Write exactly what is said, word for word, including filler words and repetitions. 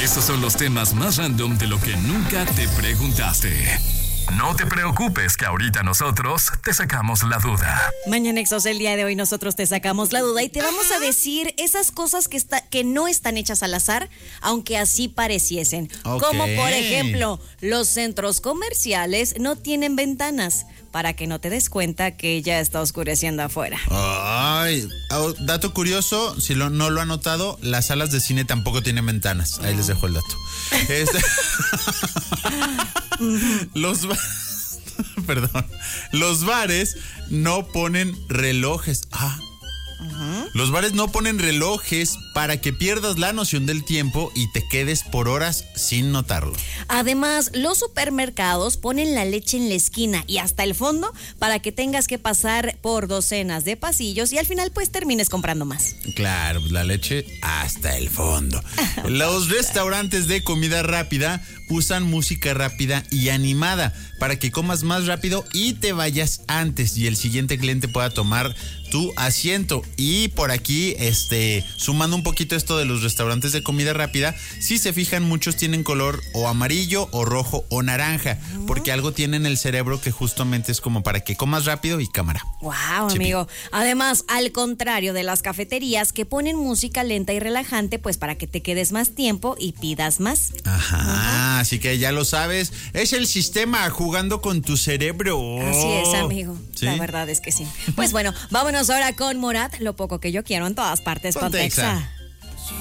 Esos son los temas más random de lo que nunca te preguntaste. No te preocupes, que ahorita nosotros te sacamos la duda. Mañanexos, el día de hoy nosotros te sacamos la duda y te vamos a decir esas cosas que, está, que no están hechas al azar, aunque así pareciesen. Okay. Como por ejemplo, los centros comerciales no tienen ventanas, para que no te des cuenta que ya está oscureciendo afuera. Ay, dato curioso, si lo, no lo han notado, las salas de cine tampoco tienen ventanas. Ahí les dejo el dato. Este... Los ba- Perdón. Los bares no ponen relojes. Ah. Uh-huh. Los bares no ponen relojes para que pierdas la noción del tiempo y te quedes por horas sin notarlo. Además, los supermercados ponen la leche en la esquina y hasta el fondo para que tengas que pasar por docenas de pasillos y al final pues termines comprando más. Claro, la leche hasta el fondo. Los restaurantes de comida rápida usan música rápida y animada para que comas más rápido y te vayas antes y el siguiente cliente pueda tomar tu asiento. Y por aquí, este, sumando un poquito esto de los restaurantes de comida rápida, si se fijan, muchos tienen color o amarillo o rojo o naranja, porque algo tiene en el cerebro que justamente es como para que comas rápido y cámara. Wow, amigo. Además, al contrario de las cafeterías que ponen música lenta y relajante, pues para que te quedes más tiempo y pidas más. Ajá, Ajá. Así que ya lo sabes, es el sistema jugando con tu cerebro. Así es, amigo. ¿Sí? La verdad es que sí. Pues bueno, vámonos ahora con Morat, Lo poco que yo quiero en todas partes. Ponte Exa.